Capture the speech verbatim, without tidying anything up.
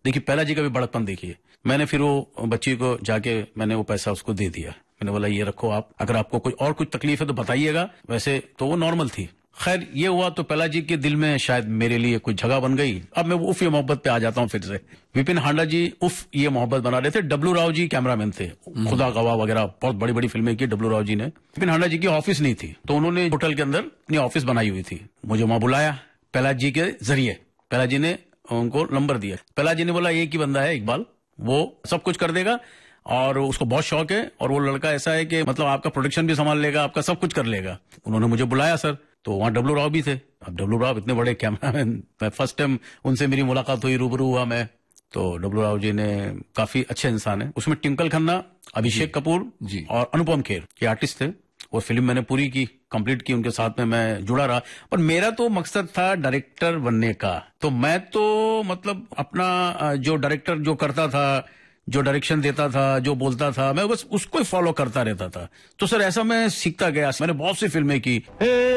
देखिए पहला जी का भी बड़कपन देखिए, मैंने फिर वो बच्ची को जाके मैंने वो पैसा उसको दे दिया। मैंने बोला ये रखो आप, अगर आपको कोई और कुछ तकलीफ है तो बताइएगा। वैसे तो वो नॉर्मल थी। खैर ये हुआ तो पहला जी के दिल में शायद मेरे लिए कुछ जगह बन गई। अब मैं उफ ये मोहब्बत पे आ जाता हूँ फिर से। विपिन हांडा जी उफ ये मोहब्बत बना रहे थे। डब्लू राव जी कैमरामैन थे, खुदा गवाह वगैरह बहुत बड़ी बड़ी फिल्में की डब्लू राव जी ने। विपिन हांडा जी की ऑफिस नहीं थी तो उन्होंने होटल के अंदर अपनी ऑफिस बनाई हुई थी। मुझे वहां बुलाया पहला जी के जरिए। पहला जी ने उनको नंबर दिया। पहला जी ने बोला एक ही बंदा है इकबाल, वो सब कुछ कर देगा और उसको बहुत शौक है और वो लड़का ऐसा है कि मतलब आपका प्रोडक्शन भी संभाल लेगा, आपका सब कुछ कर लेगा। उन्होंने मुझे बुलाया सर, तो वहां डब्लू राव भी थे। अब डब्लू राव इतने बड़े कैमरामैन, मैं फर्स्ट टाइम उनसे मेरी मुलाकात हुई, रूबरू हुआ मैं। तो डब्लू राव जी ने काफी अच्छे इंसान है। उसमें ट्विंकल खन्ना, अभिषेक कपूर जी और अनुपम खेर ये आर्टिस्ट थे। वो फिल्म मैंने पूरी की, कंप्लीट की, उनके साथ में मैं जुड़ा रहा। पर मेरा तो मकसद था डायरेक्टर बनने का। तो मैं तो मतलब अपना जो डायरेक्टर जो करता था, जो डायरेक्शन देता था, जो बोलता था, मैं बस उसको ही फॉलो करता रहता था। तो सर ऐसा मैं सीखता गया। मैंने बहुत सी फिल्में की।